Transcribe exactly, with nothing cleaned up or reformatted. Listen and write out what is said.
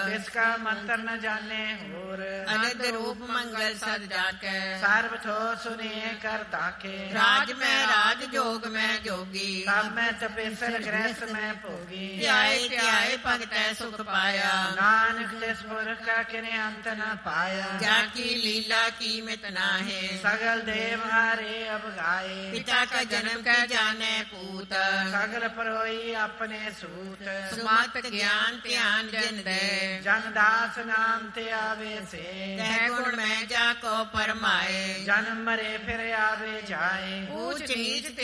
जिसका मंत्र न जाने होर अनंत रूप मंगल सद जाके सर्व थो सुनिए कर ताके राज में राज जोग में जोगी तब मैं तपेसर गृहस्थ में भोगी ध्याए ध्याए भगत सुख पाया नानक तिस पुरख का किने अंत न पाया जाकी लीला की मित नाहे सगल देव हारे अब गाए पिता का जन्म का जाने पूत सगल परोई अपने सूत सुमत ज्ञान ध्यान जन दे जन दास नाम ते आवे से तह गुण में जाको परमाए जन्म मरे फिर आवे जाए ऊंच नीच